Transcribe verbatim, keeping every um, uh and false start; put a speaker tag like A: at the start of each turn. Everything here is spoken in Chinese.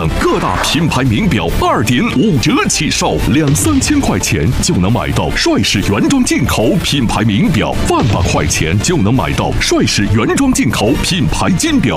A: 等各大品牌名表二点五折起售，两三千块钱就能买到帅士原装进口品牌名表，万把块钱就能买到帅士原装进口品牌金表。